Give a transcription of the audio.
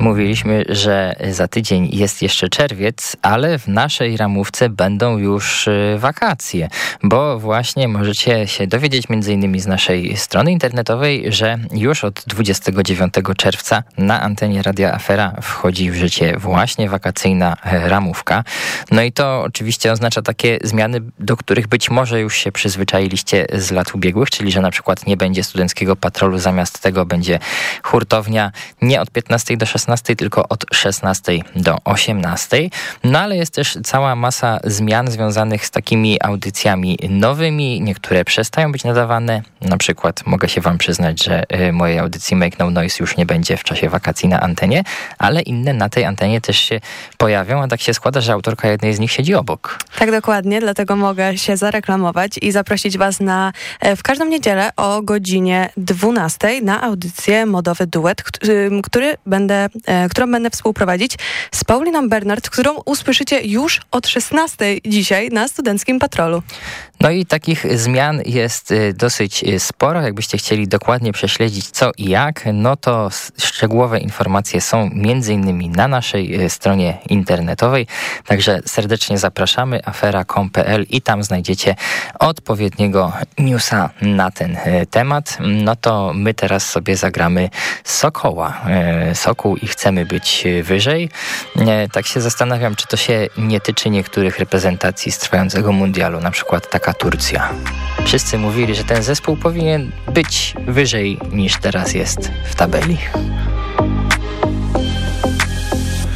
Mówiliśmy, że za tydzień jest jeszcze czerwiec, ale w naszej ramówce będą już wakacje, bo właśnie możecie się dowiedzieć m.in. z naszej strony internetowej, że już od 29 czerwca na antenie Radia Afera wchodzi w życie właśnie wakacyjna ramówka. No i to oczywiście oznacza takie zmiany, do których być może już się przyzwyczailiście z lat ubiegłych, czyli że na przykład nie będzie studenckiego patrolu, zamiast tego będzie hurtownia nie od 15 do 16, tylko od 16 do 18. No ale jest też cała masa zmian związanych z takimi audycjami nowymi. Niektóre przestają być nadawane. Na przykład mogę się wam przyznać, że mojej audycji Make No Noise już nie będzie w czasie wakacji na antenie, ale inne na tej antenie też się pojawią, a tak się składa, że autorka jednej z nich siedzi obok. Tak, dokładnie, dlatego mogę się zareklamować i zaprosić was w każdą niedzielę o godzinie 12 na audycję Modowy Duet, którą będę współprowadzić z Pauliną Bernard, którą usłyszycie już od 16 dzisiaj na Studenckim Patrolu. No i takich zmian jest dosyć sporo. Jakbyście chcieli dokładnie prześledzić co i jak, no to szczegółowe informacje są m.in. na naszej stronie internetowej. Także serdecznie zapraszamy, afera.com.pl i tam znajdziecie odpowiedniego newsa na ten temat. No to my teraz sobie zagramy Sokoła. Sokół i chcemy być wyżej. Tak się zastanawiam, czy to się nie tyczy niektórych reprezentacji z trwającego mundialu, na przykład taka Turcja. Wszyscy mówili, że ten zespół powinien być wyżej niż teraz jest w tabeli.